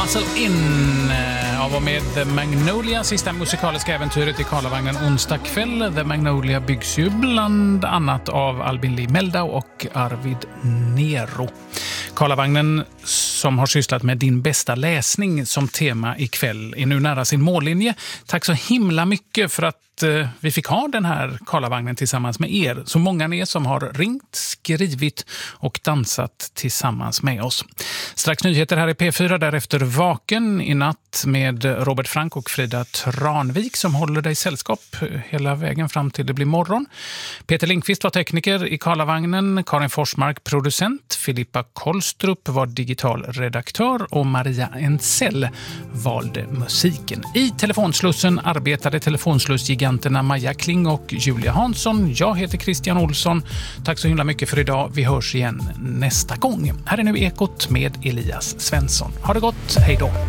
Muscle In av och med The Magnolia, sista musikaliska äventyret i Karlavagnen onsdag kväll. The Magnolia byggs ju bland annat av Albin Lee Meldau och Arvid Nero. Karlavagnen, som har sysslat med din bästa läsning som tema ikväll, är nu nära sin mållinje. Tack så himla mycket för att vi fick ha den här Karlavagnen tillsammans med er. Så många ni som har ringt, skrivit och dansat tillsammans med oss. Strax nyheter här i P4, därefter Vaken i natt med Robert Frank och Frida Tranvik som håller dig sällskap hela vägen fram till det blir morgon. Peter Lindqvist var tekniker i Karlavagnen, Karin Forsmark producent, Filippa Kolstrup var digital redaktör och Maria Ensell valde musiken. I telefonslussen arbetade telefonslussgiganterna Maja Kling och Julia Hansson. Jag heter Christian Olsson. Tack så himla mycket för idag. Vi hörs igen nästa gång. Här är nu Ekot med Elias Svensson. Ha det gott. Hej då.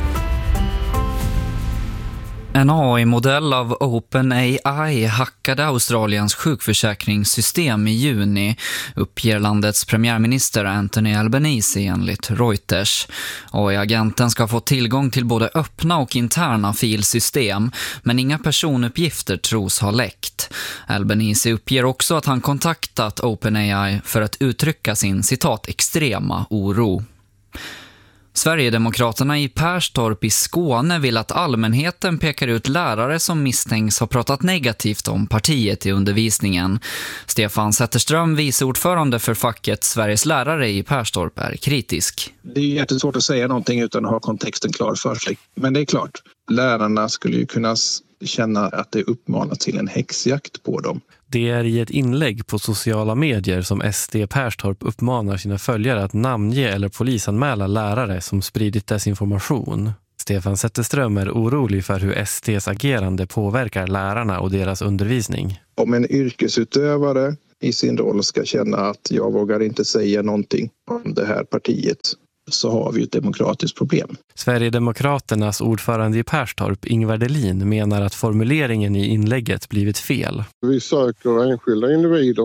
En AI-modell av OpenAI hackade Australiens sjukförsäkringssystem i juni, uppger landets premiärminister Anthony Albanese enligt Reuters. AI-agenten ska få tillgång till både öppna och interna filsystem, men inga personuppgifter tros ha läckt. Albanese uppger också att han kontaktat OpenAI för att uttrycka sin citat extrema oro. Sverigedemokraterna i Perstorp i Skåne vill att allmänheten pekar ut lärare som misstänks ha pratat negativt om partiet i undervisningen. Stefan Zetterström, viceordförande för facket Sveriges lärare i Perstorp, är kritisk. Det är jättesvårt att säga någonting utan att ha kontexten klar för sig. Men det är klart, lärarna skulle ju kunna känna att det uppmanas till en häxjakt på dem. Det är i ett inlägg på sociala medier som SD Perstorp uppmanar sina följare att namnge eller polisanmäla lärare som spridit desinformation. Stefan Zetterström är orolig för hur SDs agerande påverkar lärarna och deras undervisning. Om en yrkesutövare i sin roll ska känna att jag vågar inte säga någonting om det här partiet, så har vi ett demokratiskt problem. Sverigedemokraternas ordförande i Perstorp, Ingvar Delin, menar att formuleringen i inlägget blivit fel. Vi söker enskilda individer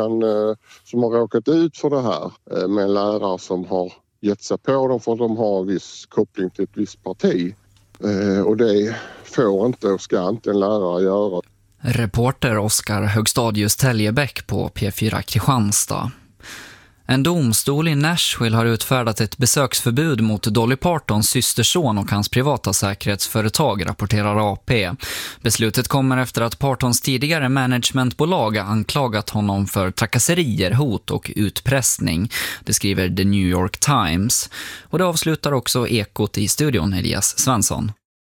som har råkat ut för det här med lärare som har gett sig på dem för att de har viss koppling till ett visst parti. Och det får inte och ska inte en lärare göra. Reporter Oskar Högstadius Täljebäck på P4 Kristianstad. En domstol i Nashville har utfärdat ett besöksförbud mot Dolly Partons systerson och hans privata säkerhetsföretag, rapporterar AP. Beslutet kommer efter att Partons tidigare managementbolag anklagat honom för trakasserier, hot och utpressning. Det skriver The New York Times. Och det avslutar också Ekot i studion, Elias Svensson.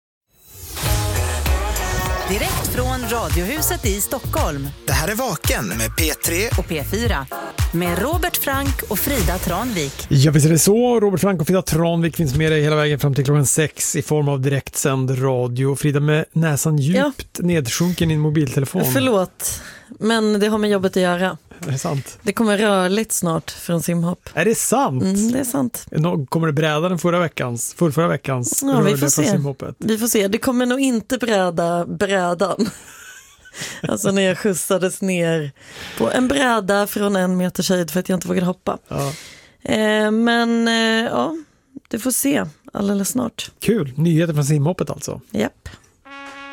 Direkt från Radiohuset i Stockholm. Det här är Vaken med P3 och P4. Med Robert Frank och Frida Tranvik. Ja, visst är det så. Robert Frank och Frida Tranvik finns med dig hela vägen fram till klockan 6 i form av direktsänd radio. Frida med näsan djupt nedsjunken i en mobiltelefon. Förlåt, men det har med jobbet att göra. Är det sant? Det kommer rörligt snart från simhopp. Är det sant? Det är sant. Kommer det bräda den förra veckans ja, vi får se. Simhoppet? Vi får se. Det kommer nog inte bräda brädan. Alltså när jag skjutsades ner på en bräda från 1 meters höjd för att jag inte vågade hoppa. Ja. Men ja, det får se alldeles snart. Kul. Nyheter från simhoppet alltså. Japp.